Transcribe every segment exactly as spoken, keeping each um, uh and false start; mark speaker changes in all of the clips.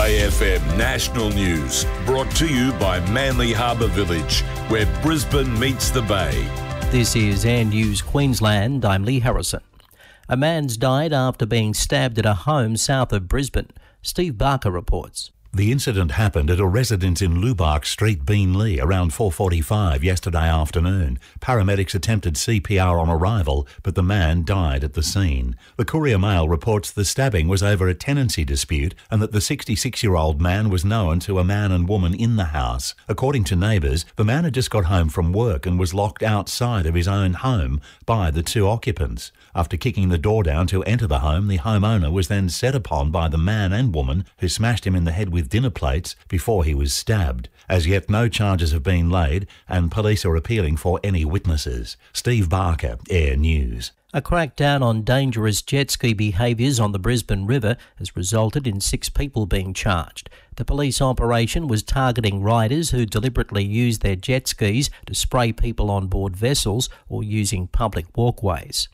Speaker 1: Bay F M National News, brought to you by Manly Harbour Village, where Brisbane meets the Bay.
Speaker 2: This is Air News Queensland. I'm Lee Harrison. A man's died after being stabbed at a home south of Brisbane. Steve Barker reports.
Speaker 3: The incident happened at a residence in Lubark Street, Beenleigh, around four forty-five yesterday afternoon. Paramedics attempted C P R on arrival, but the man died at the scene. The Courier Mail reports the stabbing was over a tenancy dispute and that the sixty-six-year-old man was known to a man and woman in the house. According to neighbours, the man had just got home from work and was locked outside of his own home by the two occupants. After kicking the door down to enter the home, the homeowner was then set upon by the man and woman, who smashed him in the head with dinner plates before he was stabbed. As yet, no charges have been laid and police are appealing for any witnesses. Steve Barker, Air News.
Speaker 2: A crackdown on dangerous jet ski behaviours on the Brisbane River has resulted in six people being charged. The police operation was targeting riders who deliberately use their jet skis to spray people on board vessels or using public walkways.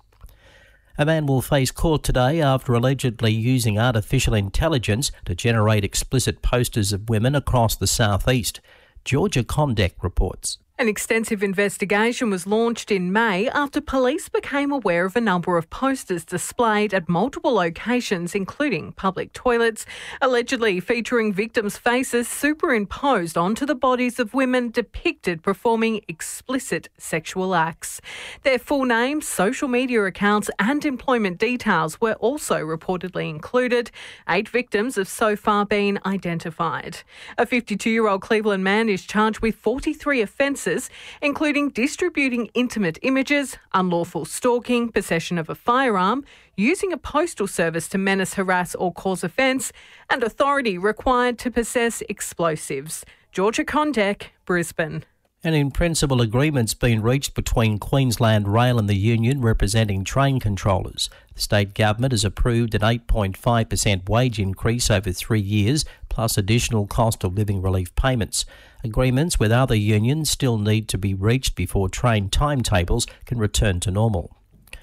Speaker 2: A man will face court today after allegedly using artificial intelligence to generate explicit posters of women across the southeast. Georgia Condek reports.
Speaker 4: An extensive investigation was launched in May after police became aware of a number of posters displayed at multiple locations, including public toilets, allegedly featuring victims' faces superimposed onto the bodies of women depicted performing explicit sexual acts. Their full names, social media accounts and employment details were also reportedly included. Eight victims have so far been identified. A fifty-two-year-old Cleveland man is charged with forty-three offences, including distributing intimate images, unlawful stalking, possession of a firearm, using a postal service to menace, harass or cause offence, and authority required to possess explosives. Georgia Condek, Brisbane.
Speaker 2: An in-principle agreement's been reached between Queensland Rail and the union representing train controllers. The state government has approved an eight point five percent wage increase over three years, plus additional cost of living relief payments. Agreements with other unions still need to be reached before train timetables can return to normal.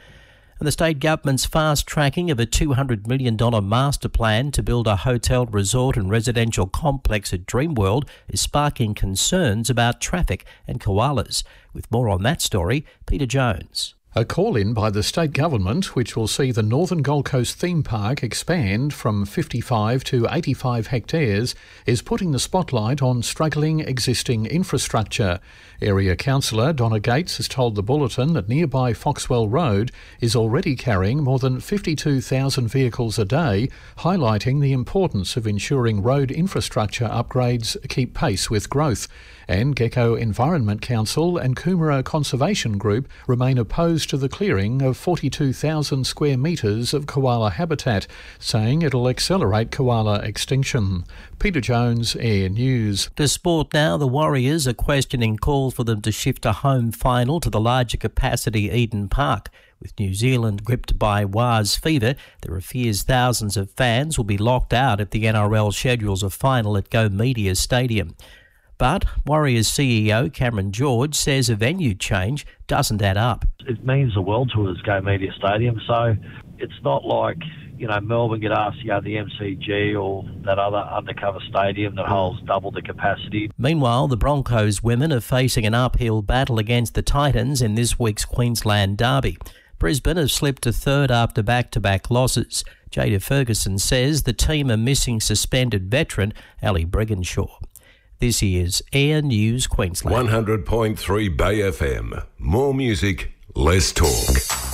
Speaker 2: And the state government's fast-tracking of a two hundred million dollars master plan to build a hotel, resort and residential complex at Dreamworld is sparking concerns about traffic and koalas. With more on that story, Peter Jones.
Speaker 5: A call-in by the state government, which will see the Northern Gold Coast theme park expand from fifty-five to eighty-five hectares, is putting the spotlight on struggling existing infrastructure. Area Councillor Donna Gates has told the Bulletin that nearby Foxwell Road is already carrying more than fifty-two thousand vehicles a day, highlighting the importance of ensuring road infrastructure upgrades keep pace with growth. And Gecko Environment Council and Coomera Conservation Group remain opposed to the clearing of forty-two thousand square metres of koala habitat, saying it'll accelerate koala extinction. Peter Jones, Air News.
Speaker 2: To sport now, the Warriors are questioning calls for them to shift a home final to the larger capacity Eden Park. With New Zealand gripped by Waz fever, there are fears thousands of fans will be locked out if the N R L schedules a final at Go Media Stadium. But Warriors C E O Cameron George says a venue change doesn't add up.
Speaker 6: It means the world to us, Go Media Stadium, so it's not like, you know, Melbourne get asked to go to the M C G or that other undercover stadium that holds double the capacity.
Speaker 2: Meanwhile, the Broncos women are facing an uphill battle against the Titans in this week's Queensland Derby. Brisbane have slipped to third after back-to-back losses. Jada Ferguson says the team are missing suspended veteran Ali Brigginshaw. This is Air News Queensland.
Speaker 1: one hundred point three Bay F M. More music, less talk.